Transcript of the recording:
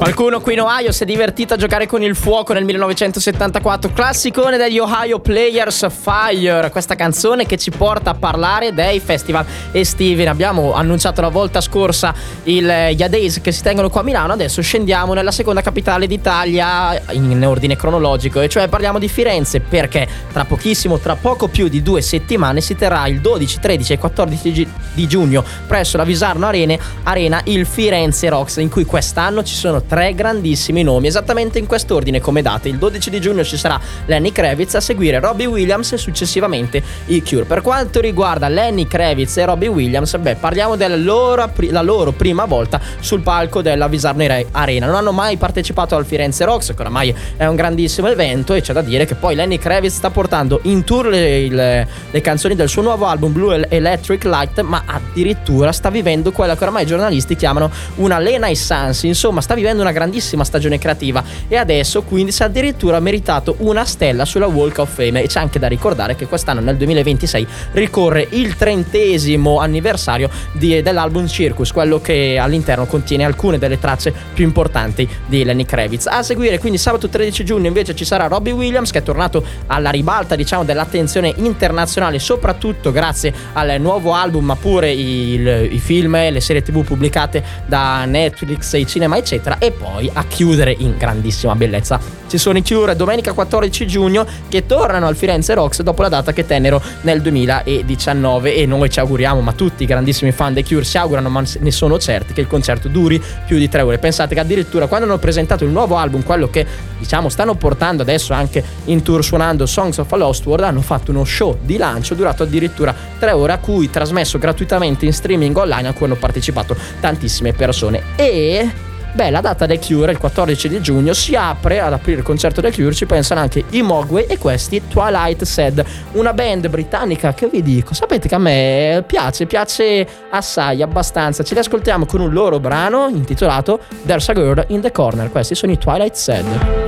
Qualcuno qui in Ohio si è divertito a giocare con il fuoco nel 1974, classicone degli Ohio Players, Fire, questa canzone che ci porta a parlare dei festival estivi. Ne abbiamo annunciato la volta scorsa gli A-Days che si tengono qua a Milano, adesso scendiamo nella seconda capitale d'Italia in ordine cronologico, e cioè parliamo di Firenze, perché tra pochissimo, tra poco più di 2 settimane, si terrà il 12, 13 e 14 di giugno presso la Visarno Arena il Firenze Rocks, in cui quest'anno ci sono 3 grandissimi nomi, esattamente in quest'ordine come date. Il 12 di giugno ci sarà Lenny Kravitz, a seguire Robbie Williams e successivamente i Cure. Per quanto riguarda Lenny Kravitz e Robbie Williams, parliamo della loro prima volta sul palco della Visarno Arena. Non hanno mai partecipato al Firenze Rocks, che oramai è un grandissimo evento, e c'è da dire che poi Lenny Kravitz sta portando in tour le canzoni del suo nuovo album Blue Electric Light, ma addirittura sta vivendo quella che oramai i giornalisti chiamano una Renaissance. Insomma, sta vivendo una grandissima stagione creativa, e adesso quindi si è addirittura meritato una stella sulla Walk of Fame. E c'è anche da ricordare che quest'anno, nel 2026, ricorre il 30° anniversario dell'album Circus, quello che all'interno contiene alcune delle tracce più importanti di Lenny Kravitz. A seguire quindi sabato 13 giugno invece ci sarà Robbie Williams, che è tornato alla ribalta, diciamo, dell'attenzione internazionale, soprattutto grazie al nuovo album, ma pure i film e le serie TV pubblicate da Netflix, i cinema eccetera. E poi a chiudere in grandissima bellezza ci sono i Cure, domenica 14 giugno, che tornano al Firenze Rocks dopo la data che tennero nel 2019, e noi ci auguriamo, ma tutti i grandissimi fan dei Cure si augurano, ma ne sono certi, che il concerto duri più di 3 ore. Pensate che addirittura quando hanno presentato il nuovo album, quello che diciamo stanno portando adesso anche in tour suonando Songs of a Lost World, hanno fatto uno show di lancio durato addirittura 3 ore, a cui trasmesso gratuitamente in streaming online, a cui hanno partecipato tantissime persone. E la data dei Cure, il 14 di giugno, ad aprire il concerto dei Cure ci pensano anche i Mogwai e questi Twilight Sad, una band britannica che vi dico, sapete che a me piace assai, abbastanza. Ce li ascoltiamo con un loro brano intitolato There's a Girl in the Corner. Questi sono i Twilight Sad.